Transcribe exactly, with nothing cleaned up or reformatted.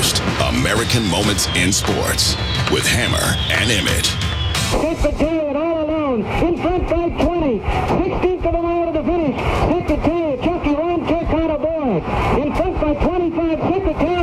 Coast, American Moments in Sports with Hammer and Emmett. Secretariat all alone, in front by twenty, sixteenth of a mile to the finish. Secretariat, Chucky Ron Turk on a board. In front by twenty-five, Secretariat.